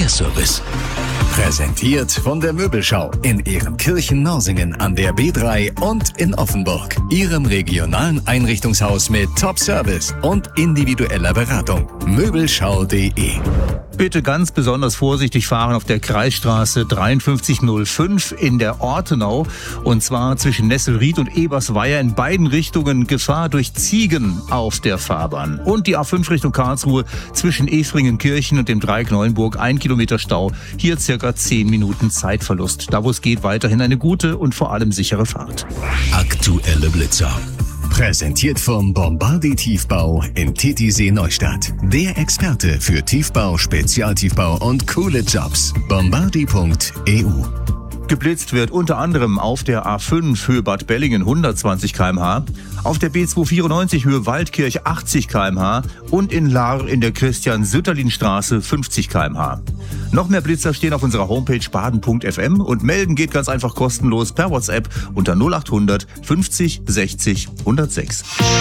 Verkehrsservice. Präsentiert von der Möbelschau in Ehrenkirchen-Norsingen an der B3 und in Offenburg. Ihrem regionalen Einrichtungshaus mit Top-Service und individueller Beratung. Möbelschau.de. Bitte ganz besonders vorsichtig fahren auf der Kreisstraße 5305 in der Ortenau. Und zwar zwischen Nesselried und Ebersweier in beiden Richtungen Gefahr durch Ziegen auf der Fahrbahn. Und die A5 Richtung Karlsruhe zwischen Efringenkirchen und dem Dreieck Neuenburg 1 Kilometer Stau. Hier circa 10 Minuten Zeitverlust. Da wo es geht, weiterhin eine gute und vor allem sichere Fahrt. Aktuelle Blitzer. Präsentiert vom Bombardi Tiefbau in Titisee Neustadt. Der Experte für Tiefbau, Spezialtiefbau und coole Jobs. Bombardi.eu. Geblitzt wird unter anderem auf der A5 Höhe Bad Bellingen 120 km/h, auf der B294 Höhe Waldkirch 80 km/h und in Lahr in der Christian-Sütterlin-Straße 50 km/h. Noch mehr Blitzer stehen auf unserer Homepage baden.fm und melden geht ganz einfach kostenlos per WhatsApp unter 0800 50 60 106.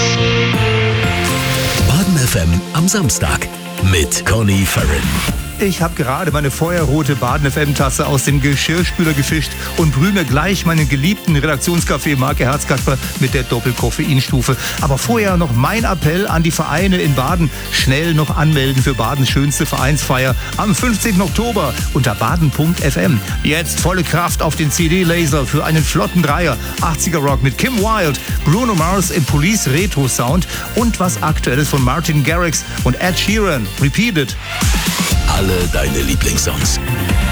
Baden FM am Samstag mit Conny Farren. Ich habe gerade meine feuerrote Baden-FM-Tasse aus dem Geschirrspüler gefischt und brühe mir gleich meinen geliebten Redaktionskaffee Marke Herzkasper mit der Doppelkoffeinstufe. Aber vorher noch mein Appell an die Vereine in Baden. Schnell noch anmelden für Badens schönste Vereinsfeier am 15. Oktober unter baden.fm. Jetzt volle Kraft auf den CD-Laser für einen flotten Dreier. 80er Rock mit Kim Wilde, Bruno Mars im Police Retro Sound und was Aktuelles von Martin Garrix und Ed Sheeran. Repeated. Alle deine Lieblingssongs.